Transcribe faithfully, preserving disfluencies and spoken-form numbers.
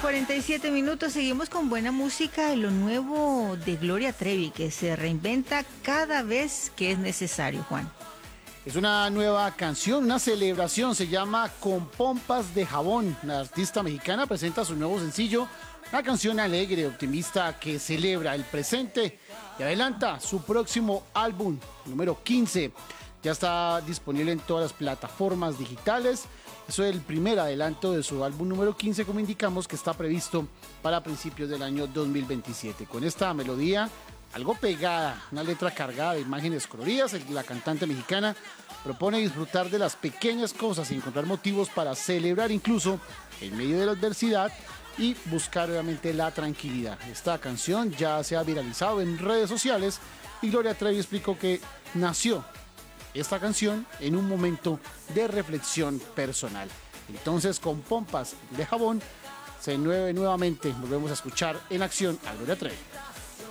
cuarenta y siete minutos, seguimos con buena música y lo nuevo de Gloria Trevi, que se reinventa cada vez que es necesario, Juan. Es una nueva canción, una celebración, se llama Con Pompas de Jabón. La artista mexicana presenta su nuevo sencillo, una canción alegre, optimista, que celebra el presente y adelanta su próximo álbum, número quince. Ya está disponible en todas las plataformas digitales. Eso es el primer adelanto de su álbum número quince, como indicamos, que está previsto para principios del año dos mil veintisiete. Con esta melodía algo pegada, una letra cargada de imágenes coloridas, la cantante mexicana propone disfrutar de las pequeñas cosas y encontrar motivos para celebrar incluso en medio de la adversidad y buscar obviamente la tranquilidad. Esta canción ya se ha viralizado en redes sociales y Gloria Trevi explicó que nació esta canción en un momento de reflexión personal. Entonces, Con Pompas de Jabón se nueve nuevamente volvemos a escuchar en acción a Gloria Trevi.